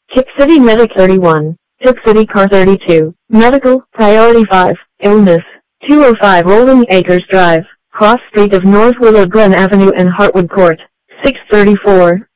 Tip City Medic 31, Tip City Car 32, Medical, Priority 5, Illness, 205 Rolling Acres Drive, Cross Street of North Willow Glen Avenue and Hartwood Court, 634.